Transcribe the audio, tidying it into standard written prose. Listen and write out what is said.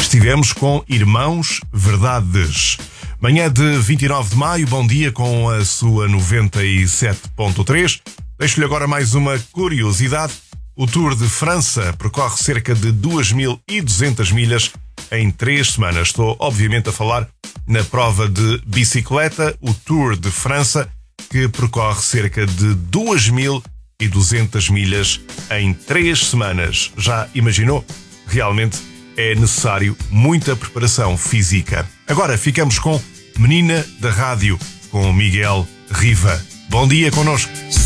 estivemos com Irmãos Verdades. Manhã de 29 de maio, bom dia com a sua 97.3. Deixo-lhe agora mais uma curiosidade. O Tour de França percorre cerca de 2.200 milhas em 3 semanas. Estou, obviamente, a falar na prova de bicicleta, o Tour de França, que percorre cerca de 2.200 milhas em 3 semanas. Já imaginou? Realmente é necessário muita preparação física. Agora ficamos com Menina da Rádio, com Miguel Riva. Bom dia connosco.